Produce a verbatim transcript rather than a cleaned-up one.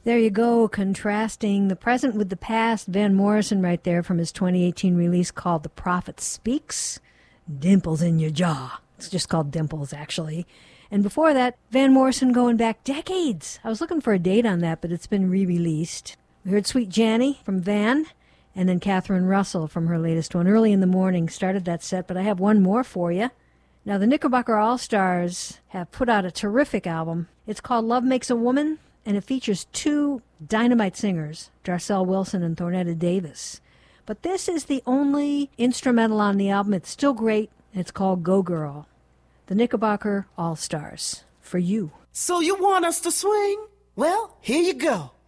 There you go, contrasting the present with the past. Van Morrison right there from his twenty eighteen release called The Prophet Speaks. Dimples in your jaw. It's just called Dimples, actually. And before that, Van Morrison going back decades. I was looking for a date on that, but it's been re-released. We heard Sweet Janny from Van, and then Catherine Russell from her latest one. Early in the morning started that set, but I have one more for you. Now, the Knickerbocker All-Stars have put out a terrific album. It's called Love Makes a Woman, and it features two dynamite singers, Darcel Wilson and Thornetta Davis. But this is the only instrumental on the album. It's still great, and it's called Go Girl. The Knickerbocker All-Stars, for you. So you want us to swing? Well, here you go.